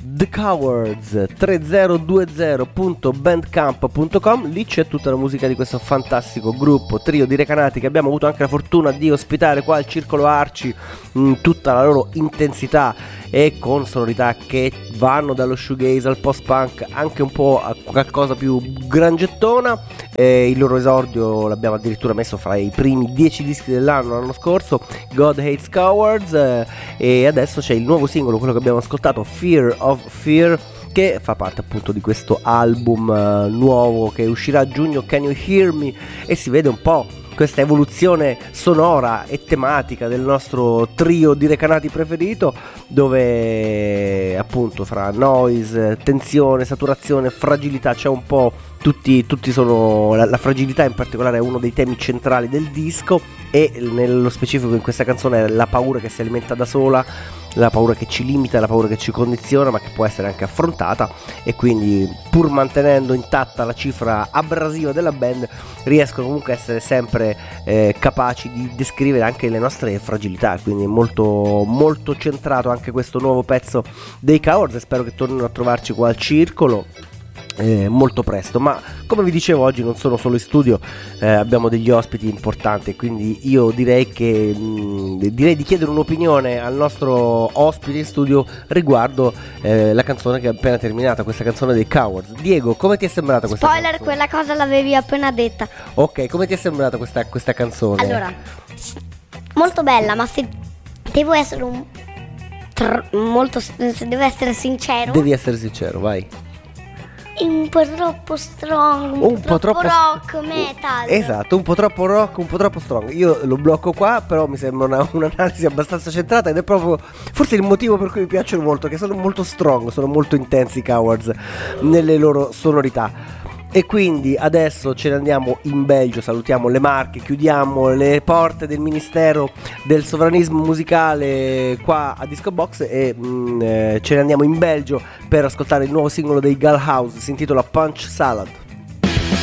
The Cowards 3020.bandcamp.com. Lì c'è tutta la musica di questo fantastico gruppo, trio di recanati che abbiamo avuto anche la fortuna di ospitare qua al Circolo Arci in tutta la loro intensità e con sonorità che vanno dallo shoegaze al post-punk, anche un po' a qualcosa più grangettona. Il loro esordio l'abbiamo addirittura messo fra i primi 10 dischi dell'anno l'anno scorso, God Hates Cowards, e adesso c'è il nuovo singolo, quello che abbiamo ascoltato, Fear of Fear, che fa parte appunto di questo album nuovo che uscirà a giugno, Can You Hear Me, e si vede un po' questa evoluzione sonora e tematica del nostro trio di recanati preferito, dove appunto fra noise, tensione, saturazione, fragilità c'è un po' tutti sono, la fragilità in particolare è uno dei temi centrali del disco, e nello specifico in questa canzone è la paura che si alimenta da sola, la paura che ci limita, la paura che ci condiziona, ma che può essere anche affrontata, e quindi pur mantenendo intatta la cifra abrasiva della band riescono comunque a essere sempre capaci di descrivere anche le nostre fragilità, quindi è molto molto centrato anche questo nuovo pezzo dei Cowards, e spero che tornino a trovarci qua al Circolo molto presto. Ma come vi dicevo, oggi non sono solo in studio, abbiamo degli ospiti importanti, quindi io direi di chiedere un'opinione al nostro ospite in studio riguardo la canzone che è appena terminata, questa canzone dei Cowards. Diego, come ti è sembrata questa Spoiler, canzone? quella cosa l'avevi appena detta. Ok, come ti è sembrata questa canzone? Allora, molto bella, ma se devo essere se devo essere sincero, Devi essere sincero, vai. è un po' troppo strong, un po' troppo rock, metal. Esatto, un po' troppo rock, un po' troppo strong. Io lo blocco qua, però mi sembra un'analisi abbastanza centrata, ed è proprio forse il motivo per cui mi piacciono molto, che sono molto strong, sono molto intensi i Cowards nelle loro sonorità. E quindi adesso ce ne andiamo in Belgio, salutiamo le Marche, chiudiamo le porte del Ministero del Sovranismo Musicale qua a Disco Box, e ce ne andiamo in Belgio per ascoltare il nuovo singolo dei Gull House, si intitola Punch Salad.